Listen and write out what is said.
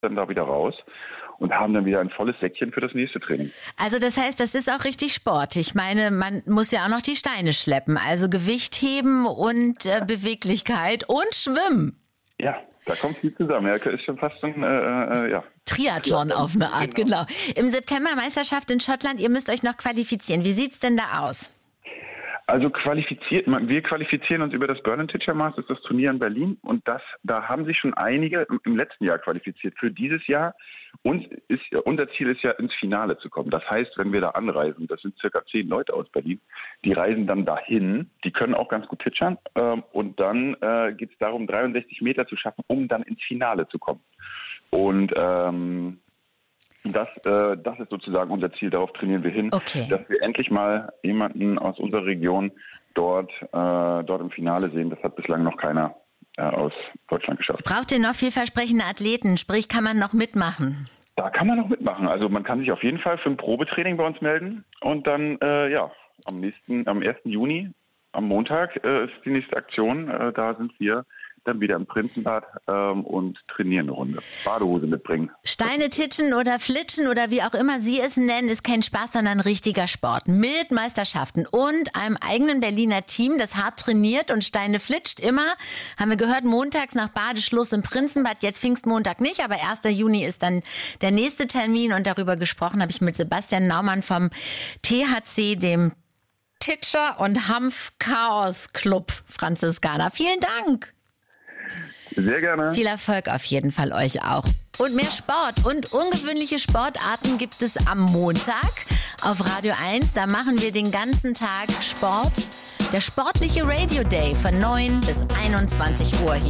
dann da wieder raus und haben dann wieder ein volles Säckchen für das nächste Training. Also das heißt, das ist auch richtig Sport. Ich meine, man muss ja auch noch die Steine schleppen, also Gewicht heben und Beweglichkeit und Schwimmen. Ja, da kommt viel zusammen. Ja, ist schon fast ein, Triathlon auf eine Art, genau. Im September Meisterschaft in Schottland, ihr müsst euch noch qualifizieren. Wie sieht's denn da aus? Also wir qualifizieren uns über das Burn Teacher Masters, das Turnier in Berlin, und da haben sich schon einige im letzten Jahr qualifiziert für dieses Jahr. Unser Ziel ist ja, ins Finale zu kommen. Das heißt, wenn wir da anreisen, das sind circa 10 Leute aus Berlin, die reisen dann dahin, die können auch ganz gut titschern, und dann geht es darum, 63 Meter zu schaffen, um dann ins Finale zu kommen. Und das ist sozusagen unser Ziel, darauf trainieren wir hin, dass wir endlich mal jemanden aus unserer Region dort im Finale sehen. Das hat bislang noch keiner aus Deutschland geschafft. Braucht ihr noch vielversprechende Athleten? Sprich, kann man noch mitmachen? Da kann man noch mitmachen. Also man kann sich auf jeden Fall für ein Probetraining bei uns melden und dann am 1. Juni, am Montag, ist die nächste Aktion. Da sind wir dann wieder im Prinzenbad und trainieren eine Runde. Badehose mitbringen. Steine titschen oder flitschen oder wie auch immer Sie es nennen, ist kein Spaß, sondern richtiger Sport. Mit Meisterschaften und einem eigenen Berliner Team, das hart trainiert und Steine flitscht immer. Haben wir gehört, montags nach Badeschluss im Prinzenbad, jetzt Pfingstmontag nicht, aber 1. Juni ist dann der nächste Termin und darüber gesprochen habe ich mit Sebastian Naumann vom THC, dem Titscher- und Hanf-Chaos-Club Franziskaner. Vielen Dank. Sehr gerne. Viel Erfolg auf jeden Fall euch auch. Und mehr Sport und ungewöhnliche Sportarten gibt es am Montag auf Radio 1. Da machen wir den ganzen Tag Sport. Der sportliche Radio Day von 9 bis 21 Uhr hier.